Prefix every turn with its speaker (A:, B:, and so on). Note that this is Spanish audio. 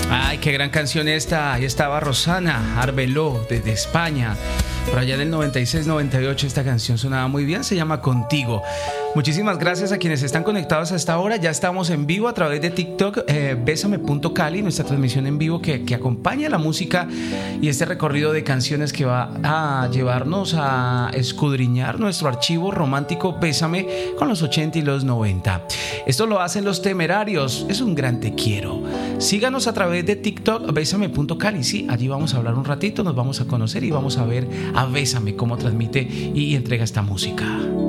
A: Ay, qué gran canción esta. Ahí estaba Rosana Arbeló desde España. Por allá del 96-98 esta canción sonaba muy bien, se llama Contigo. Muchísimas gracias a quienes están conectados a esta hora. Ya estamos en vivo a través de TikTok, Bésame.Cali, nuestra transmisión en vivo que acompaña la música y este recorrido de canciones que va a llevarnos a escudriñar nuestro archivo romántico Bésame con los 80 y los 90. Esto lo hacen Los Temerarios, es un gran te quiero. Síganos a través de TikTok, Bésame.Cali. Sí, allí vamos a hablar un ratito, nos vamos a conocer y vamos a ver a Bésame cómo transmite y entrega esta música.